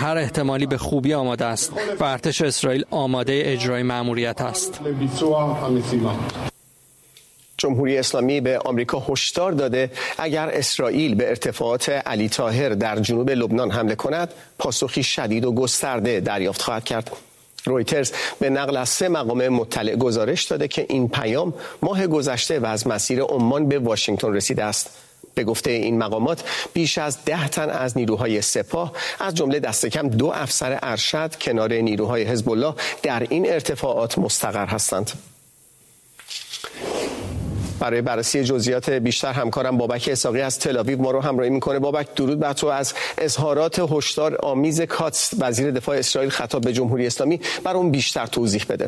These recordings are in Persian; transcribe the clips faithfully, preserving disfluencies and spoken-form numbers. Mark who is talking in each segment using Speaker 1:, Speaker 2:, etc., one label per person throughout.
Speaker 1: هر احتمالی به خوبی آماده است و ارتش اسرائیل آماده اجرای مأموریت است.
Speaker 2: جمهوری اسلامی به آمریکا هشدار داده اگر اسرائیل به ارتفاعات علی طاهر در جنوب لبنان حمله کند، پاسخی شدید و گسترده دریافت خواهد کرد. رویترز به نقل از سه مقام مطلع گزارش داده که این پیام ماه گذشته و از مسیر عمان به واشنگتن رسیده است. به گفته این مقامات بیش از ده تن از نیروهای سپاه از جمله دست کم دو افسر ارشد کنار نیروهای حزب الله در این ارتفاعات مستقر هستند. برای بررسی جزئیات بیشتر همکارم بابک اسحاقی از تل‌آویو ما رو همراهی میکنه. بابک، درود بر تو. از اظهارات هشدار آمیز کاتس وزیر دفاع اسرائیل خطاب به جمهوری اسلامی بر اون بیشتر توضیح بده.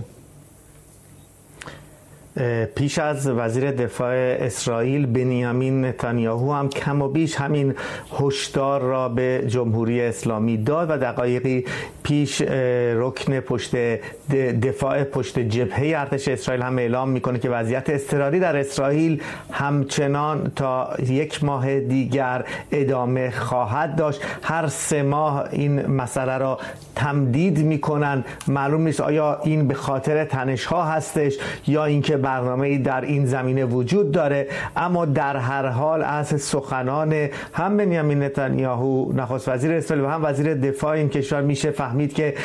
Speaker 3: پیش از وزیر دفاع اسرائیل بنیامین نتانیاهو هم کم و بیش همین هشدار را به جمهوری اسلامی داد و دقایقی پیش رکن پشت دفاع پشت جبهه ارتش اسرائیل هم اعلام میکنه که وضعیت اضطراری در اسرائیل همچنان تا یک ماه دیگر ادامه خواهد داشت. هر سه ماه این مسئله را تمدید میکنن. معلوم نیست آیا این به خاطر تنش‌ها هستش یا اینکه برنامه‌ای در این زمینه وجود داره، اما در هر حال از سخنان هم بنیامین نتانیاهو نخست وزیر اسرائیل و هم وزیر دفاع این کشور میشه فهمید که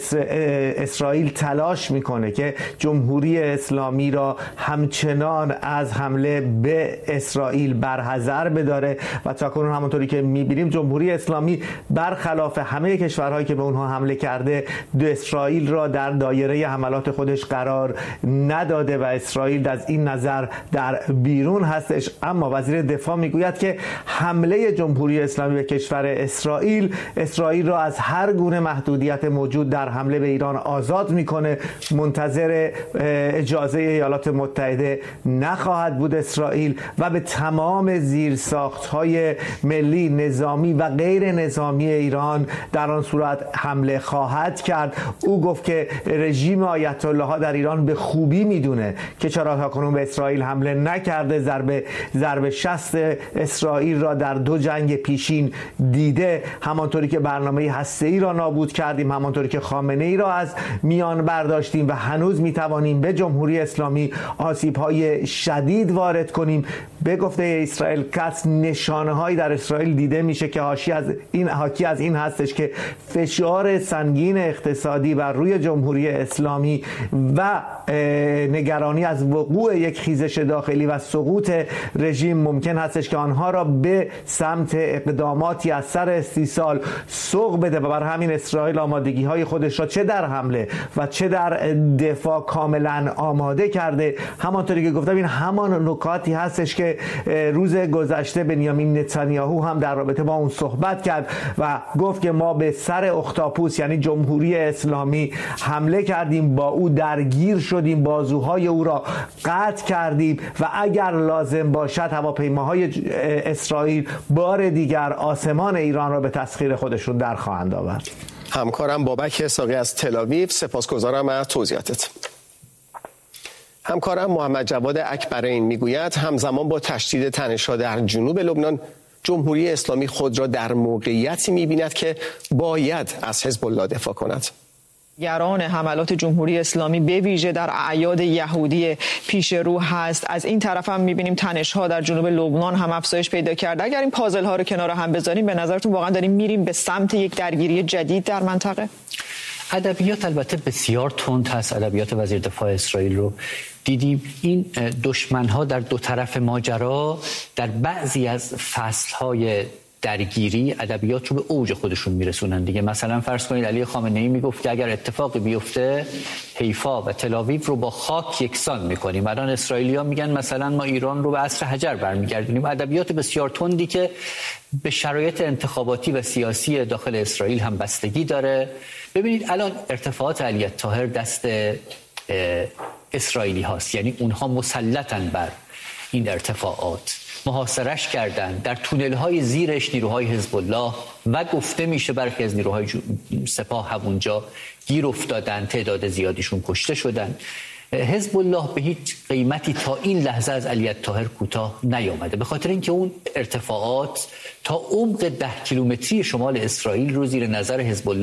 Speaker 3: اسرائیل تلاش میکنه که جمهوری اسلامی را همچنان از حمله به اسرائیل برحذر بداره و تاکنون همونطوری که میبینیم جمهوری اسلامی برخلاف همه کشورهایی که به اونها حمله کرده اسرائیل را در دایره حملات خودش قرار نداده و اسرائیل از این نظر در بیرون هستش. اما وزیر دفاع میگوید که حمله جمهوری اسلامی به کشور اسرائیل اسرائیل را از هر گونه محدودیت موجود در حمله به ایران آزاد میکنه. منتظر اجازه ایالات متحده نخواهد بود اسرائیل و به تمام زیرساخت‌های ملی، نظامی و غیر نظامی ایران در آن صورت حمله خواهد کرد. او گفت که رژیم آیت الله ها در ایران به خوبی میدونه که چرا تاکنون به اسرائیل حمله نکرده. ضربه ضربه شست اسرائیل را در دو جنگ پیشین دیده. همانطوری که برنامه هسته‌ای را نابود کردیم، همانطوری که خامنه‌ای را از میان برداشتیم و هنوز میتوانیم به جمهوری اسلامی آسیب‌های شدید وارد کنیم. به گفته اسرائیل کاتس نشانه‌هایی در اسرائیل دیده میشه که حاکی از این حاکی از این هستش که فشار سنگین اقتصادی بر روی جمهوری اسلامی و نگرانی از وقوع یک خیزش داخلی و سقوط رژیم ممکن هستش که آنها را به سمت اقداماتی از سر استیصال سوق بده و بر همین اسرائیل آمادگی های خودش را چه در حمله و چه در دفاع کاملا آماده کرده. همانطوری که گفتم این همان نکاتی هستش که روز گذشته بنیامین نتانیاهو هم در رابطه با اون صحبت کرد و گفت که ما به سر اختاپوس یعنی جمهوری اسلامی حمله کردیم، با او درگیر شدیم، بازوهای او را قطع کردیم و اگر لازم باشد هواپیماهای اسرائیل بار دیگر آسمان ایران را به تسخیر خودشون در خواهند آورد.
Speaker 2: همکارم بابک اسحاقی از تل‌آویو، سپاسگزارم از توضیحاتت. همکارم محمد جواد اکبرین میگوید همزمان با تشدید تنش‌ها در جنوب لبنان جمهوری اسلامی خود را در موقعیتی می‌بیند که باید از حزب الله دفاع کند.
Speaker 4: نگران حملات جمهوری اسلامی به ویژه در اعیاد یهودی پیش رو هست. از این طرف هم می‌بینیم تنش‌ها در جنوب لبنان هم افزایش پیدا کرده. اگر این پازل‌ها رو کنار هم بذاریم به نظرتون واقعا داریم میریم به سمت یک درگیری جدید در منطقه؟
Speaker 5: ادبیات البته بسیار تند هست. ادبیات وزیر دفاع اسرائیل رو دیدیم. این دشمن‌ها در دو طرف ماجرا در بعضی از فصل‌های درگیری ادبیات رو به اوج خودشون میرسونن دیگه. مثلا فرض کنید علی خامنه‌ای میگفت که اگر اتفاقی بیفته حیفا و تل‌آویو رو با خاک یکسان میکنیم. الان اسرائیلی‌ها میگن مثلا ما ایران رو به عصر حجر برمیگردونیم. ادبیات بسیار تندی که به شرایط انتخاباتی و سیاسی داخل اسرائیل هم بستگی داره. ببینید الان ارتفاعات علی طاهر دست اسرائیلی هاست، یعنی اونها مسلطن بر این ارتفاعات، محاصرش کردن. در تونل های زیرش نیروهای حزب الله و گفته میشه برخی از نیروهای سپاه همونجا گیر افتادن، تعداد زیادیشون کشته شدن. حزب الله به هیچ قیمتی تا این لحظه از علی طاهر کوتاه نیامده، به خاطر اینکه اون ارتفاعات تا عمق ده کیلومتری شمال اسرائیل رو زیر نظر حزب الله